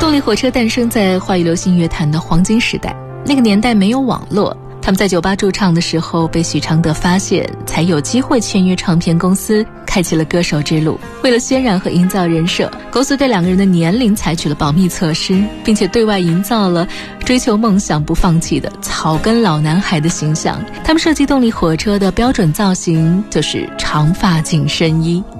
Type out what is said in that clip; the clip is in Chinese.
动力火车诞生在华语流行乐坛的黄金时代，那个年代没有网络，他们在酒吧驻唱的时候被许常德发现，才有机会签约唱片公司，开启了歌手之路。为了渲染和营造人设，公司对两个人的年龄采取了保密措施，并且对外营造了追求梦想不放弃的草根老男孩的形象。他们设计动力火车的标准造型就是长发紧身衣。